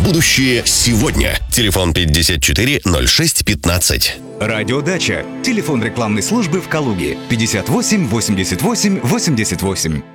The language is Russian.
Будущее сегодня. Телефон 54 06 15. Радиодача. Телефон рекламной службы в Калуге 58 88 88.